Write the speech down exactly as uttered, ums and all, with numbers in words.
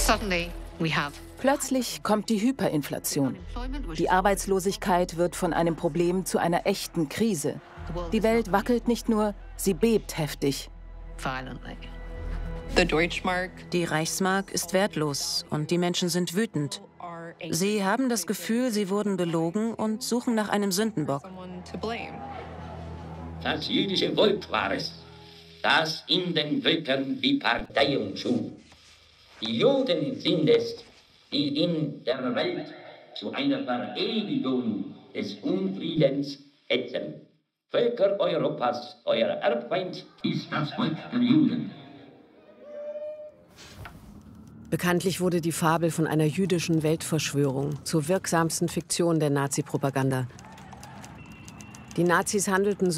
Plötzlich kommt die Hyperinflation. Die Arbeitslosigkeit wird von einem Problem zu einer echten Krise. Die Welt wackelt nicht nur, sie bebt heftig. Die Reichsmark ist wertlos und die Menschen sind wütend. Sie haben das Gefühl, sie wurden belogen und suchen nach einem Sündenbock. Das jüdische Volk war es, das in den Völkern die Parteiung schuf. Die Juden sind es, die in der Welt zu einer Verewigung des Unfriedens hetzen. Völker Europas, euer Erbfeind ist das Volk der Juden. Bekanntlich wurde die Fabel von einer jüdischen Weltverschwörung zur wirksamsten Fiktion der Nazi-Propaganda. Die Nazis handelten